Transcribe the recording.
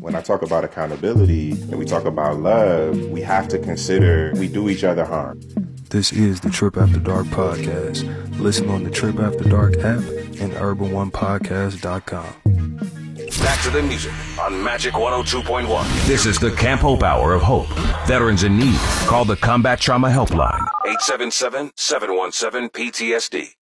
When I talk about accountability and we talk about love, we have to consider we do each other harm. This is the Trip After Dark podcast. Listen on the Trip After Dark app and urban1podcast.com. Back to the music on Magic 102.1. This is the Camp Hope Hour of Hope. Veterans in need. Call the Combat Trauma Helpline, 877-717-PTSD.